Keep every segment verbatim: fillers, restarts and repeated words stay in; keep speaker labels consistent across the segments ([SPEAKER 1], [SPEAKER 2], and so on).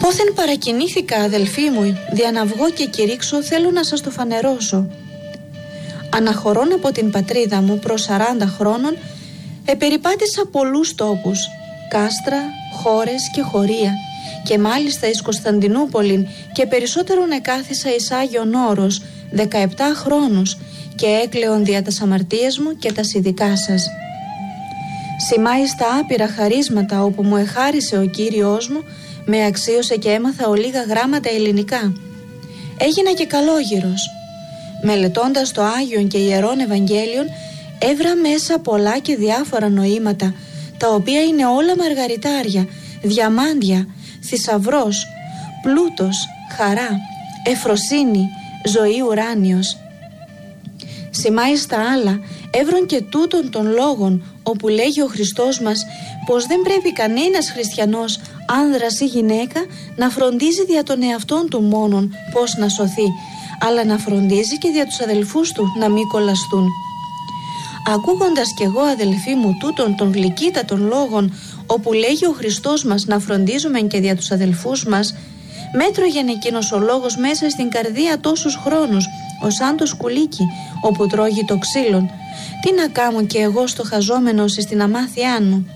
[SPEAKER 1] Πόθεν παρακινήθηκα, αδελφοί μου, δια να βγω και κηρύξω, θέλω να σας το φανερώσω. Αναχωρών από την πατρίδα μου προς σαράντα χρόνων, επεριπάτησα πολλούς τόπους, κάστρα, χώρες και χωρία, και μάλιστα εις Κωνσταντινούπολην, και περισσότερον εκάθισα εις Άγιον Όρος δεκαεπτά χρόνους, και έκλεον δια τας αμαρτίες μου και τας ειδικά σας. Σημάει στα άπειρα χαρίσματα όπου μου εχάρισε ο Κύριος μου, με αξίωσε και έμαθα ολίγα γράμματα ελληνικά. Έγινα και καλόγυρος. Μελετώντας το Άγιον και Ιερόν Ευαγγέλιον, έβρα μέσα πολλά και διάφορα νοήματα, τα οποία είναι όλα μαργαριτάρια, διαμάντια, θησαυρός, πλούτος, χαρά, εφροσύνη, ζωή ουράνιος. Σημάει στα άλλα, έβρον και τούτων των λόγων, όπου λέγει ο Χριστός μας πως δεν πρέπει κανένας χριστιανός, άνδρας ή γυναίκα, να φροντίζει δια των εαυτών του μόνον πως να σωθεί, αλλά να φροντίζει και δια τους αδελφούς του να μην κολλαστούν. Ακούγοντας κι εγώ, αδελφοί μου, τούτων των γλυκύτατων λόγων, όπου λέγει ο Χριστός μας να φροντίζουμε και δια τους αδελφούς μας, μέτρωγεν εκείνος ο λόγος μέσα στην καρδία τόσους χρόνους, ως σαν το σκουλίκι όπου τρώγει το ξύλον. Τι να κάνω κι εγώ στο χαζόμενος εις την αμάθειά μου.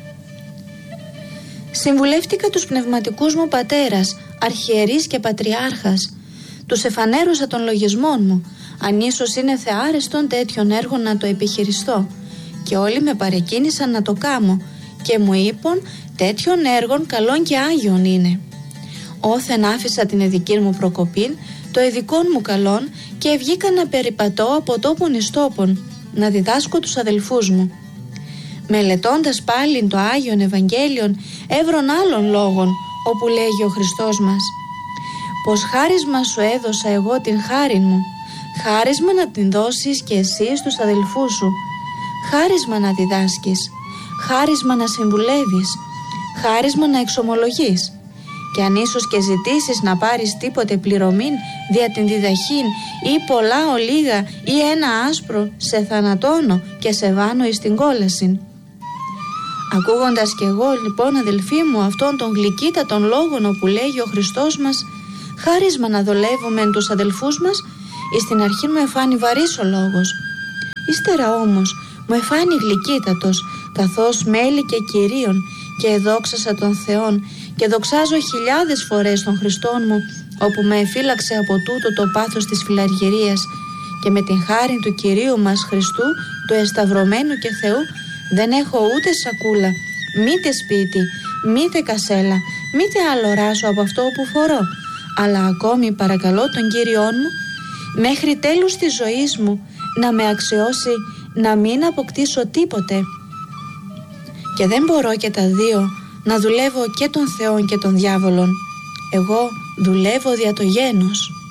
[SPEAKER 1] Συμβουλεύτηκα τους πνευματικούς μου πατέρας, αρχιερείς και πατριάρχας. Τους εφανέρωσα των λογισμών μου, αν ίσως είναι θεάρεστον τέτοιον έργο να το επιχειριστώ, και όλοι με παρεκκίνησαν να το κάμω και μου είπαν τέτοιον έργον καλόν και άγιον είναι. Όθεν άφησα την εδική μου προκοπήν, το εδικόν μου καλόν, και βγήκα να περιπατώ από τόπον εις τόπον, να διδάσκω τους αδελφούς μου. Μελετώντας πάλιν το Άγιον Ευαγγέλιον, έβρον άλλων λόγων, όπου λέγει ο Χριστός μας πως χάρισμα σου έδωσα εγώ την χάριν μου, χάρισμα να την δώσεις και εσύ στους αδελφούς σου, χάρισμα να διδάσκεις, χάρισμα να συμβουλεύεις, χάρισμα να εξομολογείς. Και αν ίσως και ζητήσεις να πάρεις τίποτε πληρωμήν δια την διδαχήν, ή πολλά ολίγα ή ένα άσπρο, σε θανατώνω και σε βάνω εις την κόλασιν. Ακούγοντας κι εγώ λοιπόν, αδελφοί μου, αυτόν τον γλυκύτατον λόγων όπου λέγει ο Χριστός μας χάρισμα να δουλεύουμε τους αδελφούς μας, εις την αρχή μου εφάνει βαρύς ο λόγος. Ύστερα όμως μου εφάνει γλυκύτατος, καθώς μέλη και Κυρίων, και εδόξασα τον Θεόν και δοξάζω χιλιάδες φορές τον Χριστόν μου, όπου με εφύλαξε από τούτο το πάθος της φιλαργυρίας, και με την χάριν του Κυρίου μας Χριστού, του εσταυρωμένου και Θεού, δεν έχω ούτε σακούλα, μήτε σπίτι, μήτε κασέλα, μήτε άλλο ράσο από αυτό που φορώ, αλλά ακόμη παρακαλώ τον Κύριόν μου μέχρι τέλους της ζωής μου να με αξιώσει να μην αποκτήσω τίποτε. Και δεν μπορώ και τα δύο να δουλεύω και τον Θεόν και τον διάβολον. Εγώ δουλεύω δια το γένος.